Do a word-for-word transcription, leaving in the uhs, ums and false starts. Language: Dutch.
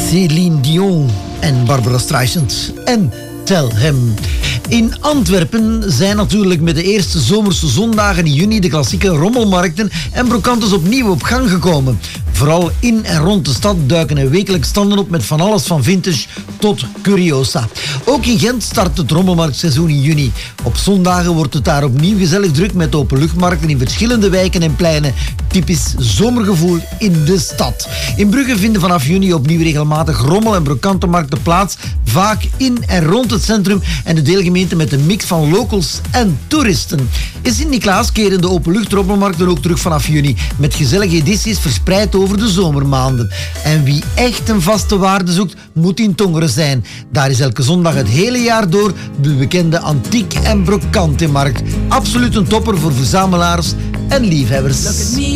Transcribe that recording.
Céline Dion en Barbara Streisand en Tell Him. In Antwerpen zijn natuurlijk met de eerste zomerse zondagen in juni de klassieke rommelmarkten en brokantes opnieuw op gang gekomen. Vooral in en rond de stad duiken er wekelijks standen op met van alles van vintage tot curiosa. Ook in Gent start het rommelmarktseizoen in juni. Op zondagen wordt het daar opnieuw gezellig druk met openluchtmarkten in verschillende wijken en pleinen. Typisch zomergevoel in de stad. In Brugge vinden vanaf juni opnieuw regelmatig rommel- en brokantenmarkten plaats, vaak in en rond het centrum en de deelgemeente met een mix van locals en toeristen. In Sint-Niklaas keren de openluchtrommelmarkten ook terug vanaf juni, met gezellige edities verspreid over de zomermaanden. En wie echt een vaste waarde zoekt, moet in Tongeren zijn. Daar is elke zondag het hele jaar door de bekende antiek- en brokantenmarkt. Absoluut een topper voor verzamelaars en liefhebbers.